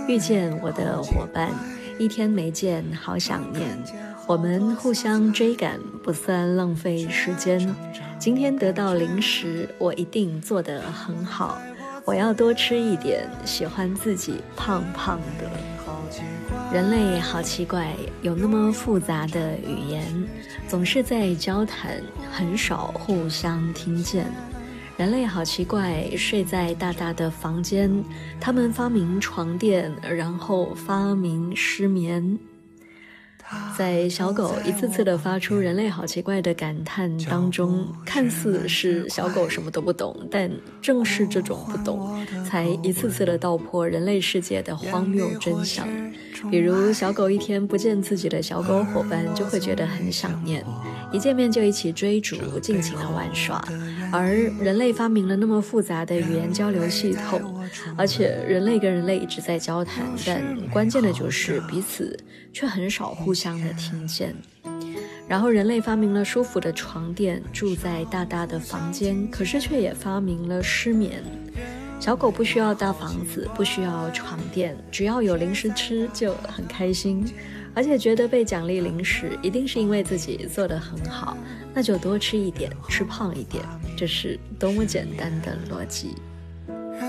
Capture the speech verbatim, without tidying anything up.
遇见我的伙伴，一天没见，好想念。我们互相追赶，不算浪费时间。今天得到零食，我一定做得很好。我要多吃一点，喜欢自己胖胖的。人类好奇怪，有那么复杂的语言，总是在交谈，很少互相听见。人类好奇怪，睡在大大的房间，他们发明床垫，然后发明失眠。在小狗一次次地发出人类好奇怪的感叹当中，看似是小狗什么都不懂，但正是这种不懂，才一次次地道破人类世界的荒谬真相。比如小狗一天不见自己的小狗伙伴，就会觉得很想念，一见面就一起追逐，尽情的玩耍。而人类发明了那么复杂的语言交流系统，而且人类跟人类一直在交谈，但关键的就是彼此却很少互相的听见。然后人类发明了舒服的床垫，住在大大的房间，可是却也发明了失眠。小狗不需要大房子，不需要床垫，只要有零食吃就很开心，而且觉得被奖励零食一定是因为自己做得很好，那就多吃一点，吃胖一点，这是多么简单的逻辑。